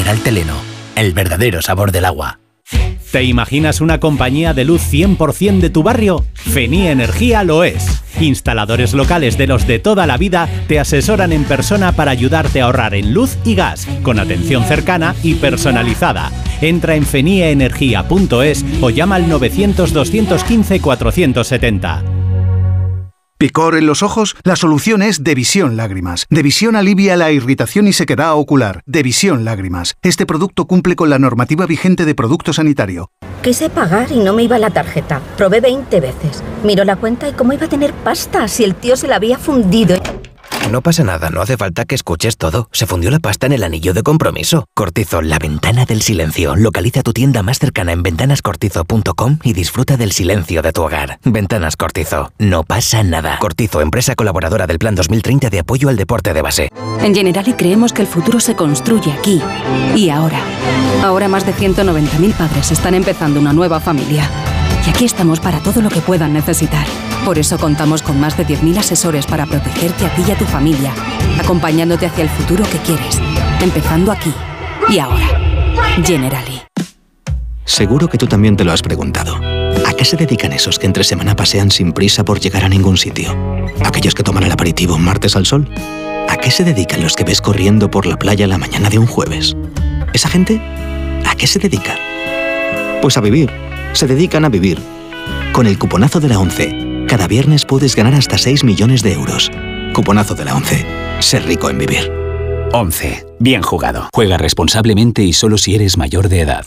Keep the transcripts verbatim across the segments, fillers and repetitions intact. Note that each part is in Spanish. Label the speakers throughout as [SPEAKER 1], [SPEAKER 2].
[SPEAKER 1] Mineral Teleno, el verdadero sabor del agua.
[SPEAKER 2] ¿Te imaginas una compañía de luz cien por ciento de tu barrio? Fenie Energía lo es. Instaladores locales de los de toda la vida te asesoran en persona para ayudarte a ahorrar en luz y gas, con atención cercana y personalizada. Entra en fenie energía punto es o llama al novecientos, doscientos quince, cuatrocientos setenta.
[SPEAKER 3] ¿Picor en los ojos? La solución es Devisión Lágrimas. Devisión alivia la irritación y sequedad ocular. Devisión Lágrimas. Este producto cumple con la normativa vigente de producto sanitario.
[SPEAKER 4] Quise pagar y no me iba la tarjeta. Probé veinte veces. Miró la cuenta y cómo iba a tener pasta si el tío se la había fundido.
[SPEAKER 5] No pasa nada, no hace falta que escuches todo. Se fundió la pasta en el anillo de compromiso. Cortizo, la ventana del silencio. Localiza tu tienda más cercana en ventanas cortizo punto com y disfruta del silencio de tu hogar. Ventanas Cortizo. No pasa nada. Cortizo, empresa colaboradora del Plan dos mil treinta de apoyo al deporte de base.
[SPEAKER 6] En Generali creemos que el futuro se construye aquí y ahora. Ahora más de ciento noventa mil padres están empezando una nueva familia. Y aquí estamos para todo lo que puedan necesitar. Por eso contamos con más de diez mil asesores para protegerte a ti y a tu familia, acompañándote hacia el futuro que quieres, empezando aquí y ahora. Generali.
[SPEAKER 7] Seguro que tú también te lo has preguntado. ¿A qué se dedican esos que entre semana pasean sin prisa por llegar a ningún sitio? ¿Aquellos que toman el aperitivo un martes al sol? ¿A qué se dedican los que ves corriendo por la playa la mañana de un jueves? ¿Esa gente? ¿A qué se dedica? Pues a vivir. Se dedican a vivir. Con el cuponazo de la ONCE, cada viernes puedes ganar hasta seis millones de euros. Cuponazo de la ONCE. Ser rico en vivir.
[SPEAKER 8] ONCE. Bien jugado. Juega responsablemente y solo si eres mayor de edad.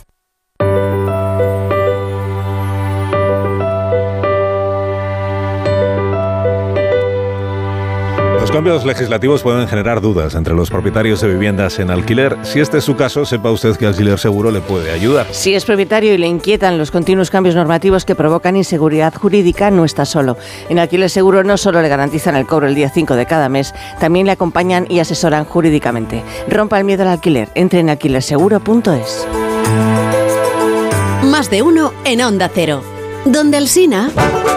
[SPEAKER 9] Los cambios legislativos pueden generar dudas entre los propietarios de viviendas en alquiler. Si este es su caso, sepa usted que Alquiler Seguro le puede ayudar.
[SPEAKER 10] Si es propietario y le inquietan los continuos cambios normativos que provocan inseguridad jurídica, no está solo. En Alquiler Seguro no solo le garantizan el cobro el día cinco de cada mes, también le acompañan y asesoran jurídicamente. Rompa el miedo al alquiler. Entre en alquiler seguro punto es.
[SPEAKER 11] Más de uno en Onda Cero. Donde Alsina...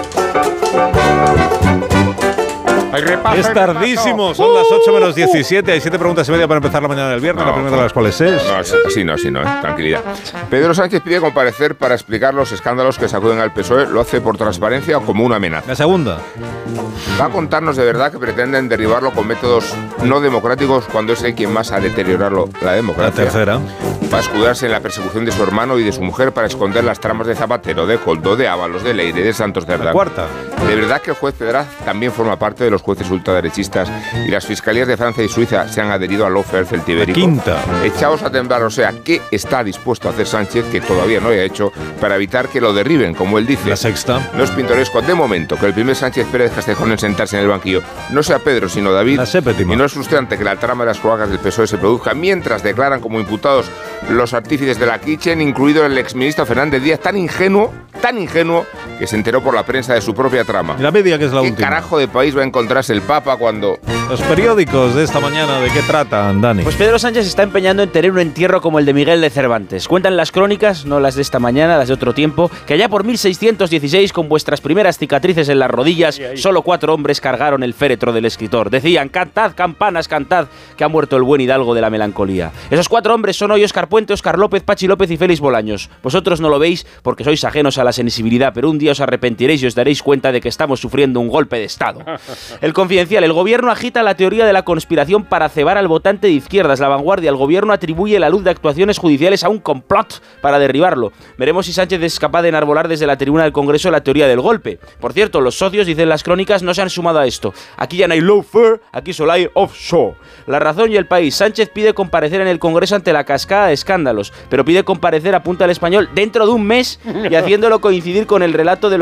[SPEAKER 9] Es tardísimo, son las ocho menos diecisiete. Hay siete preguntas y media para empezar la mañana del viernes. No, la primera de las cuales es...
[SPEAKER 12] No, sí, no, sí, no, eh, tranquilidad. Pedro Sánchez pide comparecer para explicar los escándalos que sacuden al P S O E. ¿Lo hace por transparencia o como una amenaza?
[SPEAKER 9] La segunda.
[SPEAKER 12] ¿Va a contarnos de verdad que pretenden derribarlo con métodos no democráticos cuando es él quien más ha deteriorado la democracia?
[SPEAKER 9] La tercera.
[SPEAKER 12] ¿Va a escudarse en la persecución de su hermano y de su mujer para esconder las tramas de Zapatero, de Koldo, de Ábalos, de Leire, de Santos Cerdán?
[SPEAKER 9] La cuarta.
[SPEAKER 12] ¿De verdad que el juez Pedraz también forma parte de los jueces ultraderechistas y las fiscalías de Francia y Suiza se han adherido al lawfare celtibérico?
[SPEAKER 9] La quinta.
[SPEAKER 12] Echaos a temblar, o sea, ¿qué está dispuesto a hacer Sánchez que todavía no haya hecho para evitar que lo derriben, como él dice?
[SPEAKER 9] La sexta.
[SPEAKER 12] No es pintoresco, de momento, que el primer Sánchez Pérez Castejón en sentarse en el banquillo no sea Pedro, sino David.
[SPEAKER 9] La séptima.
[SPEAKER 12] Y no es frustrante que la trama de las cloacas del P S O E se produzca mientras declaran como imputados los artífices de la Kitchen, incluido el exministro Fernández Díaz, tan ingenuo, tan ingenuo, que se enteró por la prensa de su propia trama.
[SPEAKER 9] Y la media, que es la
[SPEAKER 12] ¿Qué
[SPEAKER 9] última.
[SPEAKER 12] carajo de país va a encontrarse el Papa cuando...?
[SPEAKER 9] Los periódicos de esta mañana, ¿de qué tratan, Dani?
[SPEAKER 13] Pues Pedro Sánchez está empeñando en tener un entierro como el de Miguel de Cervantes. Cuentan las crónicas, no las de esta mañana, las de otro tiempo, que allá por mil seiscientos dieciséis, con vuestras primeras cicatrices en las rodillas, ahí, ahí. solo cuatro hombres cargaron el féretro del escritor. Decían, cantad, campanas, cantad, que ha muerto el buen hidalgo de la melancolía. Esos cuatro hombres son hoy Óscar Puente, Óscar López, Pachi López y Félix Bolaños. Vosotros no lo veis porque sois ajenos a la sensibilidad, pero un día os arrepentiréis y os daréis cuenta de que estamos sufriendo un golpe de Estado. El Confidencial, el gobierno agita la teoría de la conspiración para cebar al votante de izquierdas. La Vanguardia, el gobierno atribuye la luz de actuaciones judiciales a un complot para derribarlo. Veremos si Sánchez es capaz de enarbolar desde la tribuna del Congreso la teoría del golpe. Por cierto, los socios, dicen las crónicas, no se han sumado a esto. Aquí ya no hay lawfare, aquí solo hay offshore. La Razón y El País, Sánchez pide comparecer en el Congreso ante la cascada de escándalos, pero pide comparecer, apunta El Español, dentro de un mes y haciéndolo coincidir con el relato de los